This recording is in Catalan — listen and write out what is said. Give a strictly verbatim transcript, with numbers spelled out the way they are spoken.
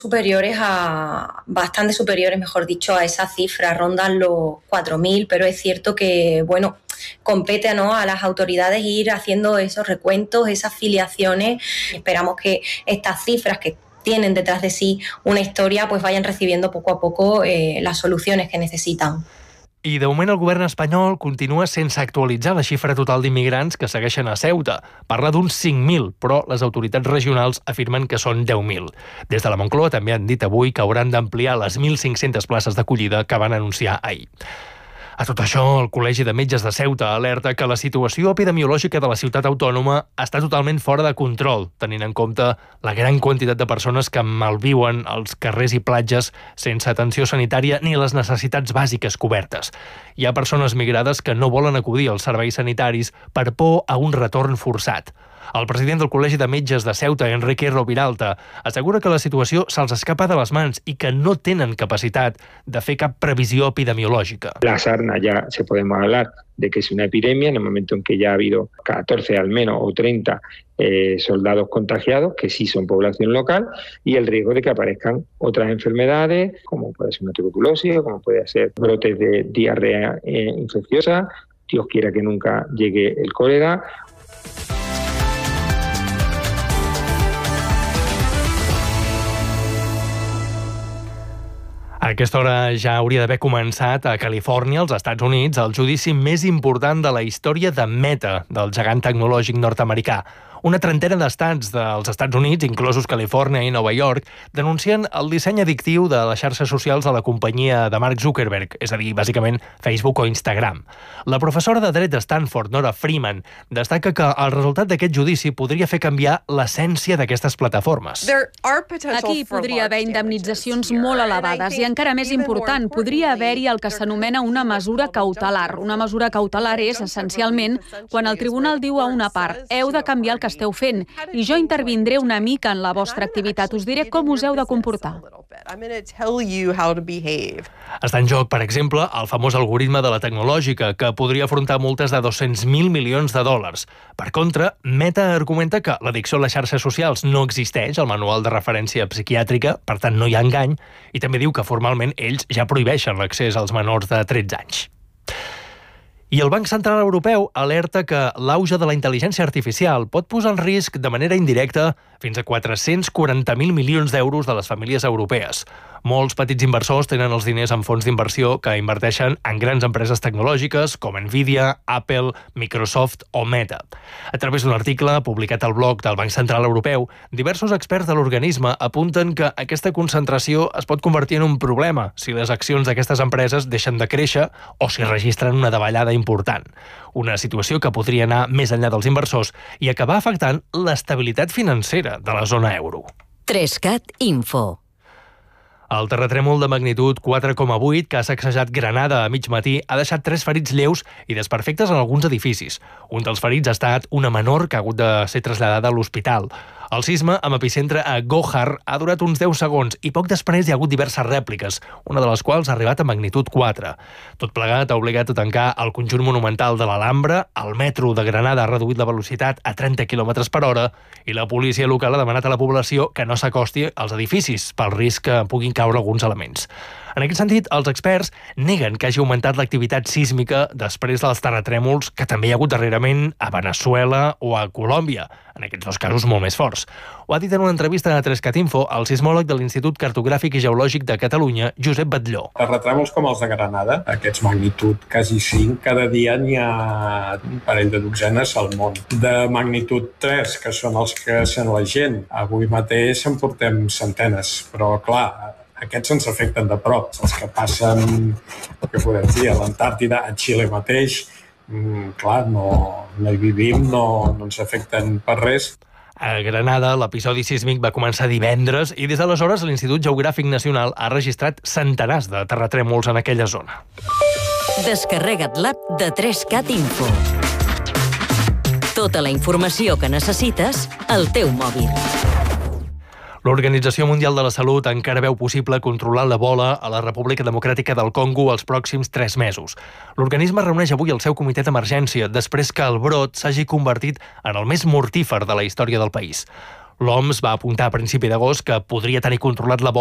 superiores a, bastante superiores, mejor dicho, a esa cifra, rondan los cuatro mil, pero es cierto que, bueno, compete, ¿no?, a las autoridades ir haciendo esos recuentos, esas filiaciones. Esperamos que estas cifras que tienen detrás de sí una historia, pues vayan recibiendo poco a poco eh, las soluciones que necesitan. I de moment el govern espanyol continua sense actualitzar la xifra total d'immigrants que segueixen a Ceuta. Parla d'uns cinc mil, però les autoritats regionals afirmen que són deu mil. Des de la Moncloa també han dit avui que hauran d'ampliar les mil cinc-centes places d'acollida que van anunciar ahir. A tot això, el Col·legi de Metges de Ceuta alerta que la situació epidemiològica de la ciutat autònoma està totalment fora de control, tenint en compte la gran quantitat de persones que malviuen als carrers i platges sense atenció sanitària ni les necessitats bàsiques cobertes. Hi ha persones migrades que no volen acudir als serveis sanitaris per por a un retorn forçat. El president del Col·legi de Metges de Ceuta, Enrique Roviralta, assegura que la situació se'ls escapa de les mans i que no tenen capacitat de fer cap previsió epidemiològica. La sarna ya se podemos hablar de que es una epidemia en el momento en que ya ha habido catorce al menos o treinta eh, soldados contagiados, que sí son población local, y el riesgo de que aparezcan otras enfermedades, como puede ser una tuberculosis, o como puede ser brotes de diarrea eh, infecciosa, Dios quiera que nunca llegue el cólera. A aquesta hora ja hauria d'haver començat a Califòrnia, als Estats Units, el judici més important de la història de Meta, del gegant tecnològic nord-americà. Una trentena d'estats dels Estats Units, inclosos Califòrnia i Nova York, denuncien el disseny addictiu de les xarxes socials de la companyia de Mark Zuckerberg, és a dir, bàsicament Facebook o Instagram. La professora de dret de Stanford, Nora Freeman, destaca que el resultat d'aquest judici podria fer canviar l'essència d'aquestes plataformes. Aquí podria haver indemnitzacions molt elevades i, encara més important, podria haver-hi el que s'anomena una mesura cautelar. Una mesura cautelar és, essencialment, quan el tribunal diu a una part «heu de canviar el que esteu fent i jo intervindré una mica en la vostra activitat, us diré com us heu de comportar». Està en joc, per exemple, el famós algoritme de la tecnològica, que podria afrontar multes de dos-cents mil milions de dòlars. Per contra, Meta argumenta que l'addicció a les xarxes socials no existeix al manual de referència psiquiàtrica, per tant no hi ha engany, i també diu que formalment ells ja prohibeixen l'accés als menors de tretze anys. I el Banc Central Europeu alerta que l'auge de la intel·ligència artificial pot posar en risc de manera indirecta fins a quatre-cents quaranta mil milions d'euros de les famílies europees. Molts petits inversors tenen els diners en fons d'inversió que inverteixen en grans empreses tecnològiques com Nvidia, Apple, Microsoft o Meta. A través d'un article publicat al blog del Banc Central Europeu, diversos experts de l'organisme apunten que aquesta concentració es pot convertir en un problema si les accions d'aquestes empreses deixen de créixer o si registren una davallada important. Una situació que podria anar més enllà dels inversors i acabar afectant l'estabilitat financera de la zona euro. Trescat Info. El terratrèmol de magnitud quatre coma vuit que ha sacsejat Granada a mig matí ha deixat tres ferits lleus i desperfectes en alguns edificis. Un dels ferits ha estat una menor que ha hagut de ser traslladada a l'hospital. El sisme, amb epicentre a Gohar, ha durat uns deu segons i poc després hi ha hagut diverses rèpliques, una de les quals ha arribat a magnitud quatre. Tot plegat ha obligat a tancar el conjunt monumental de l'Alhambra, el metro de Granada ha reduït la velocitat a trenta quilòmetres per hora i la policia local ha demanat a la població que no s'acosti als edificis pel risc que puguin caure alguns elements. En aquest sentit, els experts neguen que hagi augmentat l'activitat sísmica després dels terratrèmols que també hi ha hagut darrerament a Veneçuela o a Colòmbia, en aquests dos casos molt més forts. Ho ha dit en una entrevista a Trescat Info el sismòleg de l'Institut Cartogràfic i Geològic de Catalunya, Josep Batlló. Terratrèmols com els de Granada, aquests magnitud quasi cinc, cada dia n'hi ha un parell de dotzenes al món. De magnitud tres, que són els que sent la gent, avui mateix en portem centenes, però clar, aquests ens afecten de prop. Els que passen, el que podem dir, a l'Antàrtida, a Xile mateix, mm, clar, no, no hi vivim, no, no ens afecten per res. A Granada, l'episodi sísmic va començar divendres i des d'aleshores l'Institut Geogràfic Nacional ha registrat centenars de terratrèmols en aquella zona. Descarrega't l'app de Trescat Info. Tota la informació que necessites al teu mòbil. L'Organització Mundial de la Salut encara veu possible controlar l'Ebola a la República Democràtica del Congo els pròxims tres mesos. L'organisme reuneix avui el seu comitè d'emergència després que el brot s'hagi convertit en el més mortífer de la història del país. L'O M S va apuntar a principi d'agost que podria tenir controlat la